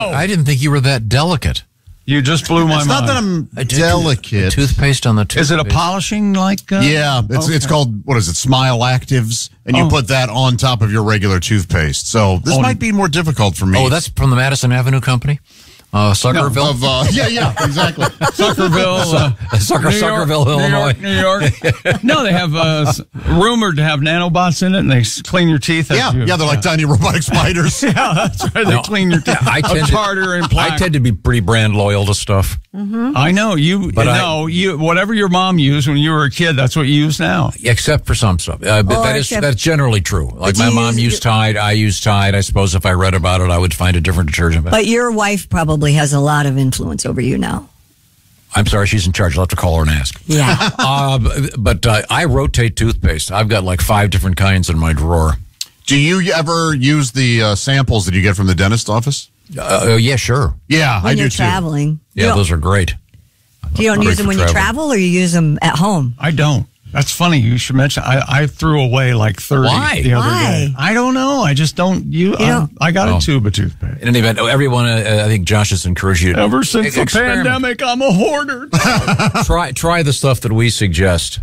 I didn't think you were that delicate. You just blew my mind. It's not that I'm delicate. Toothpaste on the toothpaste. Is it a polishing yeah, it's called, what is it, Smile Actives, and you put that on top of your regular toothpaste. So this might be more difficult for me. Oh, that's from the Madison Avenue Company? Suckerville? Yeah, exactly. Suckerville. Suckerville, Illinois. New York. No, they have rumored to have nanobots in it, and they clean your teeth. They're like tiny robotic spiders. Yeah, that's right. They clean your teeth. Tartar and plaque. I tend to be pretty brand loyal to stuff. Mm-hmm. I know you. But you whatever your mom used when you were a kid, that's what you use now. Except for some stuff. That's generally true. Like my mom used Tide, I use Tide. I suppose if I read about it, I would find a different detergent. But your wife probably has a lot of influence over you now. I'm sorry, she's in charge. I'll have to call her and ask. Yeah. But I rotate toothpaste. I've got like 5 different kinds in my drawer. Do you ever use the samples that you get from the dentist office? Yeah, sure. Yeah, when I do you're too. traveling. Yeah, those are great. You don't use them when you travel, or you use them at home? I don't. That's funny. You should mention. I threw away like 30 the other day. I don't know. I just don't. I got a tube of toothpaste. In any event, everyone. I think Josh has encouraged you. Ever since the pandemic, I'm a hoarder. Try the stuff that we suggest.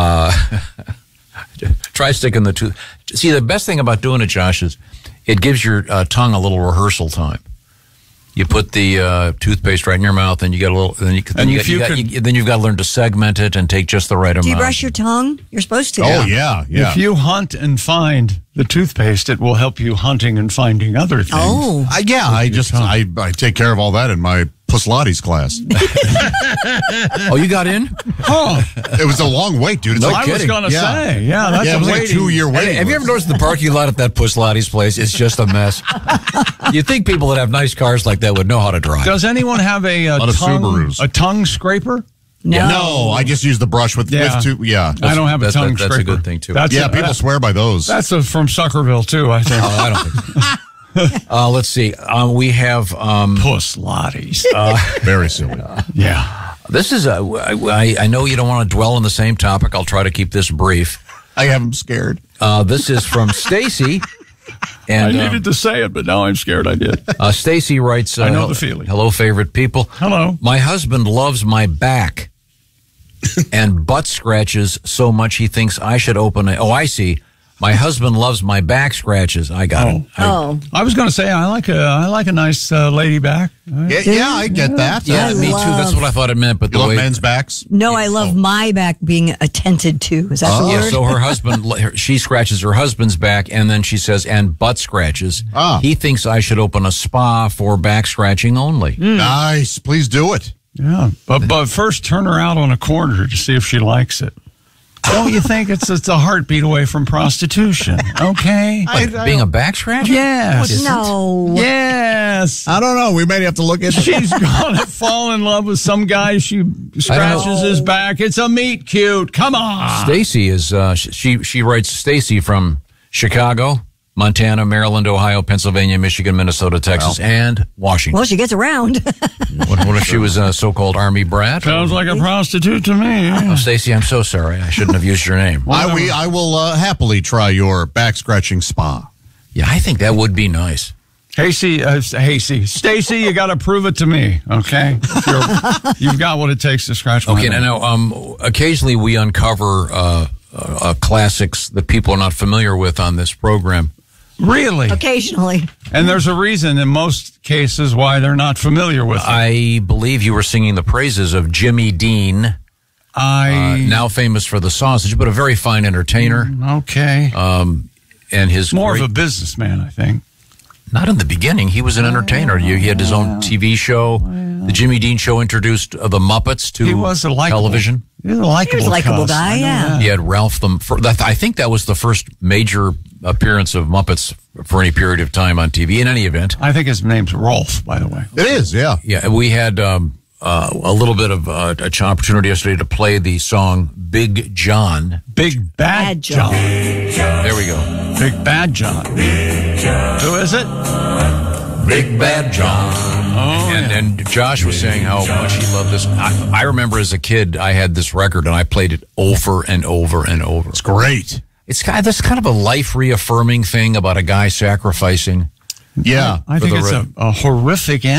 Try sticking the tooth. See, the best thing about doing it, Josh, is it gives your tongue a little rehearsal time. You put the toothpaste right in your mouth, and you get a little. Then you've got to learn to segment it and take just the right amount. Do you brush your tongue? You're supposed to. Oh yeah. If you hunt and find the toothpaste, it will help you hunting and finding other things. Oh, I take care of all that in my Puslates class. Oh, you got in? Oh, it was a long wait, dude. I was going to say, that's it was like a 2-year wait. Have you ever noticed the parking lot at that Puslates place? It's just a mess. You think people that have nice cars like that would know how to drive? Does anyone have a tongue scraper? No, I just use the brush with two. Yeah, I don't have a tongue scraper. That's a good thing too. People swear by those. That's from Suckerville too, I think. I don't think so. Let's see. We have Puslates. Very silly. Yeah. This is I know you don't want to dwell on the same topic. I'll try to keep this brief. I have them scared. This is from Stacy. And I needed to say it, but now I'm scared I did. Stacy writes, I know the feeling. Hello, favorite people. Hello. My husband loves my back and butt scratches so much he thinks I should open it. Oh, I see. My husband loves my back scratches. I got it. I was going to say I like a nice lady back. Yeah, I get that. Yeah, me too. That's what I thought it meant. But you love men's backs? No, I love my back being attended to. Is that the word? Yeah, so her husband, she scratches her husband's back, and then she says, and butt scratches. He thinks I should open a spa for back scratching only. Nice. Please do it. Yeah, but first turn her out on a corner to see if she likes it. Don't you think it's a heartbeat away from prostitution? Okay, being a back scratcher? Yes. No. Yes. I don't know. We may have to look at. She's gonna fall in love with some guy. She scratches his back. It's a meet cute. Come on. Stacy is. She writes. Stacy from Chicago, Montana, Maryland, Ohio, Pennsylvania, Michigan, Minnesota, Texas, and Washington. Well, she gets around. What if she was a so-called Army brat? Sounds like a prostitute to me. Oh, Stacy, I'm so sorry. I shouldn't have used your name. I will happily try your back-scratching spa. Yeah, I think that would be nice. Stacy, you got to prove it to me, okay? You've got what it takes to scratch my back. Now, occasionally we uncover classics that people are not familiar with on this program. Really? Occasionally. And there's a reason in most cases why they're not familiar with it. I believe you were singing the praises of Jimmy Dean, now famous for the sausage, but a very fine entertainer. Okay. And his more of a businessman, I think. Not in the beginning. He was an entertainer. He had his own TV show. The Jimmy Dean Show introduced the Muppets to television. He was a likable guy, yeah. He had Ralph I think that was the first major appearance of Muppets for any period of time on TV. In any event, I think his name's Rolf, by the way. It is, yeah. Yeah, we had a little bit of an opportunity yesterday to play the song "Big John." Big Bad John. There we go. Big Bad John. Who is it? Big Bad John. Oh, and Josh was saying how much he loved this. I remember as a kid, I had this record and I played it over and over and over. It's great. It's kind of a life reaffirming thing about a guy sacrificing. Yeah. I think it's a horrific